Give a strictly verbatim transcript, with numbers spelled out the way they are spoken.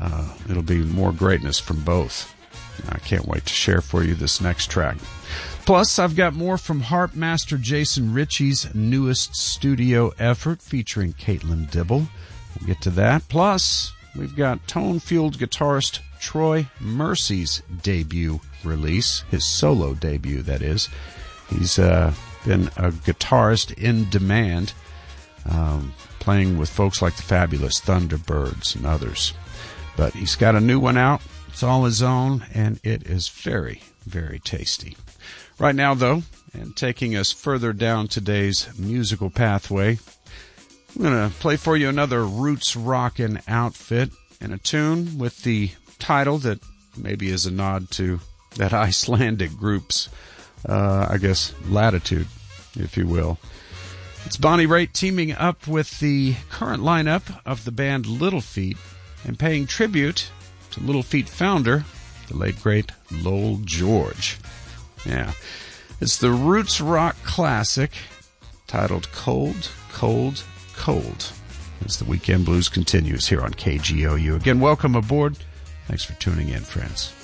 uh, it'll be more greatness from both. I can't wait to share for you this next track. Plus, I've got more from harp master Jason Ritchie's newest studio effort featuring Caitlin Dibble. We'll get to that. Plus, we've got tone-fueled guitarist Troy Mercy's debut release, his solo debut, that is. He's uh, been a guitarist in demand, um, playing with folks like the fabulous Thunderbirds and others. But he's got a new one out. It's all his own, and it is very, very tasty. Right now, though, and taking us further down today's musical pathway, I'm going to play for you another roots rockin' outfit and a tune with the title that maybe is a nod to that Icelandic group's, uh, I guess, latitude, if you will. It's Bonnie Raitt teaming up with the current lineup of the band Little Feat and paying tribute to Little Feat founder, the late, great Lowell George. Yeah, it's the roots rock classic titled Cold, Cold, Cold, as the Weekend Blues continues here on K G O U. Again, welcome aboard. Thanks for tuning in, friends.